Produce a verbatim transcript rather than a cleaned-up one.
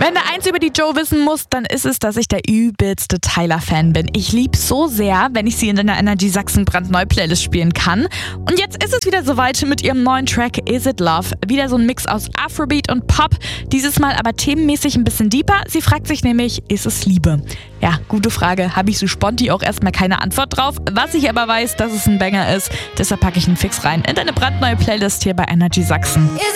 Wenn du eins über die Joe wissen musst, dann ist es, dass ich der übelste Tyler-Fan bin. Ich lieb's so sehr, wenn ich sie in der Energy Sachsen brandneu Playlist spielen kann. Und jetzt ist es wieder soweit mit ihrem neuen Track Is It Love. Wieder so ein Mix aus Afrobeat und Pop. Dieses Mal aber themenmäßig ein bisschen deeper. Sie fragt sich nämlich, ist es Liebe? Ja, gute Frage. Habe ich so sponti auch erstmal keine Antwort drauf. Was ich aber weiß, dass es ein Banger ist. Deshalb packe ich einen Fix rein in deine brandneue Playlist hier bei Energy Sachsen.